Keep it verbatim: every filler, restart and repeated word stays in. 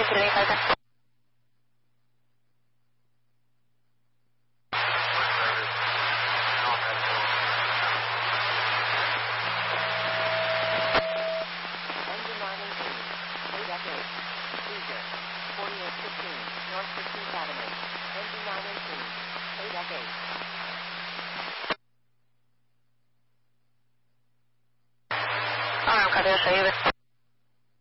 Kennedy five ten. Engine nine eighteen, eight F eight, Leisure, forty-eight fifteen, North sixteenth Avenue. Engine nine eighteen, eight F eight. Alright, copy, I'll show you this.